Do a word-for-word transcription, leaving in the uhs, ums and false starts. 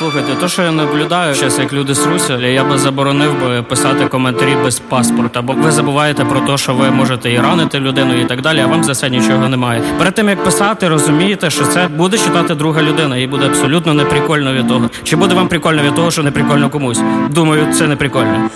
Слухайте, то, що я наблюдаю зараз, як люди сруся, я би заборонив би писати коментарі без паспорта, бо ви забуваєте про те, що ви можете і ранити людину і так далі, а вам за це нічого немає. Перед тим, як писати, розумієте, що це буде читати друга людина, і буде абсолютно неприкольно від того. Чи буде вам прикольно від того, що неприкольно комусь? Думаю, це не прикольно.